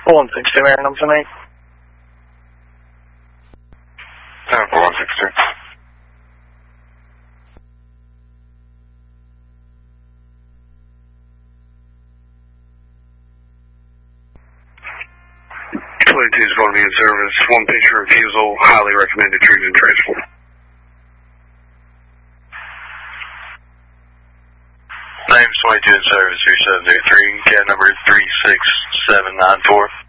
162, air number 8. 162. Is going to be in service. 1 picture refusal. Highly recommended treatment and transport. Name's 22 in service 3703. Cat number 36794.